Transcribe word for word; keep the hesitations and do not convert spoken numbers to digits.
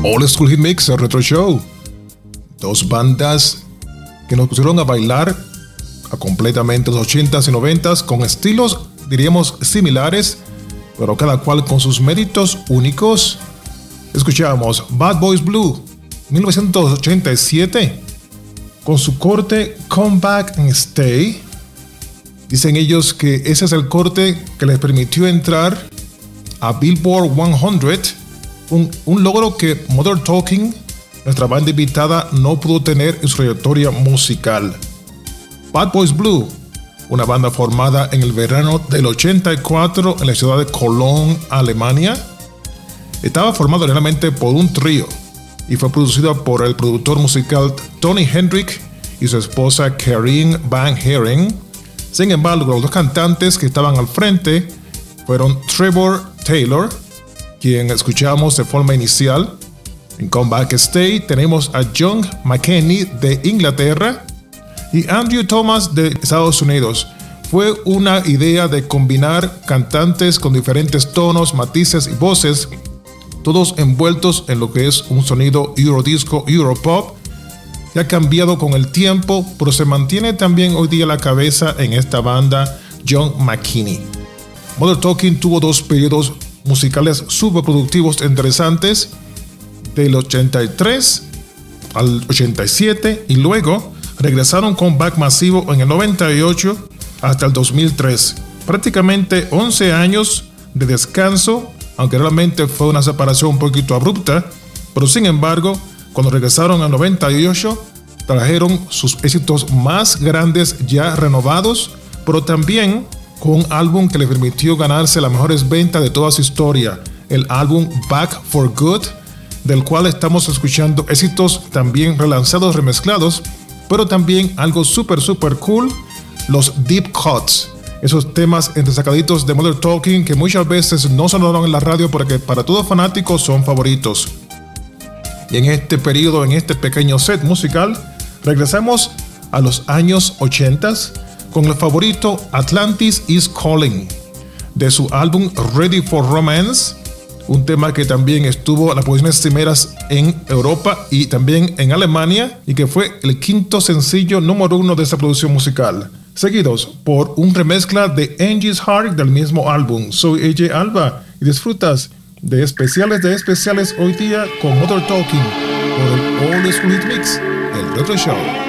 Old School Hit Mix, el Retro Show. Dos bandas que nos pusieron a bailar a completamente los ochentas y noventas con estilos, diríamos, similares, pero cada cual con sus méritos únicos. Escuchamos Bad Boys Blue, mil novecientos ochenta y siete, con su corte Come Back and Stay. Dicen ellos que ese es el corte que les permitió entrar a Billboard cien, un, un logro que Modern Talking, nuestra banda invitada, no pudo tener en su trayectoria musical. Bad Boys Blue, una banda formada en el verano del ochenta y cuatro en la ciudad de Cologne, Alemania, estaba formado realmente por un trío y fue producido por el productor musical Tony Hendrick y su esposa Karin Van Heren. Sin embargo, los dos cantantes que estaban al frente fueron Trevor Taylor, quien escuchamos de forma inicial. En Come Back Stay tenemos a John McKenney de Inglaterra y Andrew Thomas de Estados Unidos. Fue una idea de combinar cantantes con diferentes tonos, matices y voces, todos envueltos en lo que es un sonido Eurodisco, Europop, que ha cambiado con el tiempo, pero se mantiene también hoy día a la cabeza en esta banda John McKenney. Modern Talking tuvo dos periodos musicales superproductivos interesantes, del ochenta y tres al ochenta y siete, y luego regresaron con back masivo en el noventa y ocho hasta el dos mil tres. Prácticamente once años de descanso, aunque realmente fue una separación un poquito abrupta, pero sin embargo, cuando regresaron en el noventa y ocho, trajeron sus éxitos más grandes ya renovados, pero también con un álbum que le permitió ganarse las mejores ventas de toda su historia, el álbum Back for Good, del cual estamos escuchando éxitos también relanzados, remezclados, pero también algo súper súper cool, los Deep Cuts, esos temas entresacaditos de Modern Talking que muchas veces no sonaron en la radio porque para todos fanáticos son favoritos. Y en este periodo, en este pequeño set musical, regresamos a los años ochenta con el favorito Atlantis is Calling, de su álbum Ready for Romance, un tema que también estuvo a las posiciones cimeras en Europa y también en Alemania, y que fue el quinto sencillo número uno de esta producción musical, seguidos por un remezcla de Angie's Heart del mismo álbum. Soy A J Alba y disfrutas de especiales de especiales hoy día con Modern Talking por el Old School Hit Mix, el Retro Show.